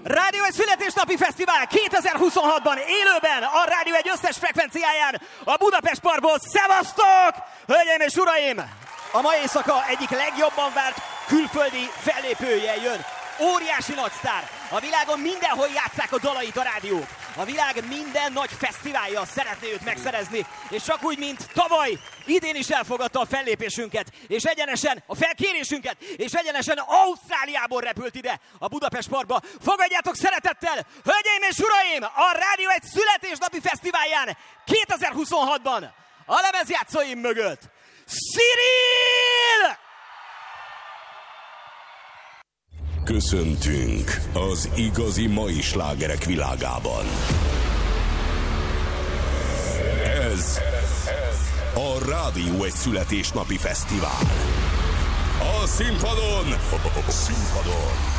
Rádió egy születésnapi fesztivál 2026-ban élőben a Rádió egy összes frekvenciáján a Budapest Parkból. Szevasztok! Hölgyeim és uraim! A mai éjszaka egyik legjobban várt külföldi fellépője jön. Óriási nagysztár. A világon mindenhol játsszák a dalait a rádiók. A világ minden nagy fesztiválja szeretné őt megszerezni. És csak úgy, mint tavaly, idén is elfogadta a fellépésünket, és egyenesen a felkérésünket, és egyenesen Ausztráliából repült ide a Budapest Parkba. Fogadjátok szeretettel, hölgyeim és uraim, a Rádió egy születésnapi fesztiválján 2026-ban a lemezjátszóim mögött Cyril! Köszöntünk az igazi mai slágerek világában. Ez a Rádió egy születésnapi fesztivál. A színpadon